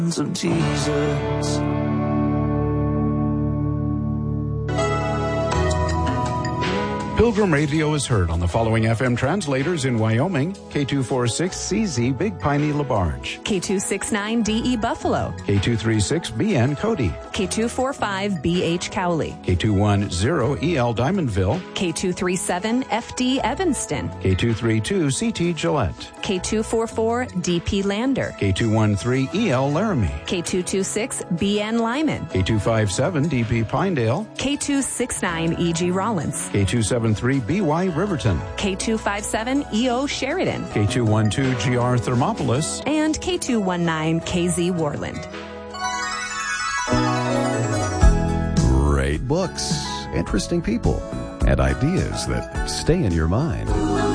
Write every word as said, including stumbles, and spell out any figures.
of Jesus. Pilgrim Radio is heard on the following F M translators in Wyoming: K two forty-six C Z Big Piney LaBarge, K two sixty-nine D E Buffalo, K two thirty-six B N Cody, K two forty-five B H Cowley, K two ten E L Diamondville, K two thirty-seven F D Evanston, K two thirty-two C T Gillette, K two forty-four D P Lander, K two thirteen E L Laramie, K two twenty-six B N Lyman, K two fifty-seven D P Pinedale, K two sixty-nine E G Rollins, K two seventy-three B Y Riverton, K two fifty-seven E O Sheridan, K two twelve G R Thermopolis, and K two nineteen K Z Warland. Great books, interesting people, and ideas that stay in your mind.